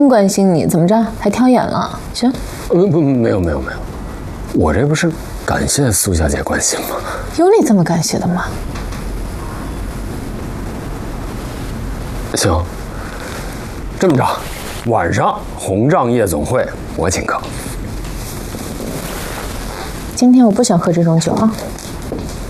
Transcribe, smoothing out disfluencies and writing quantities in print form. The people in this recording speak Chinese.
关心你，怎么着还挑眼了？行， 没有，我这不是感谢苏小姐关心吗？ 有你这么感谢的吗？ 行，这么着，晚上红帐夜总会我请客。 今天我不想喝这种酒啊。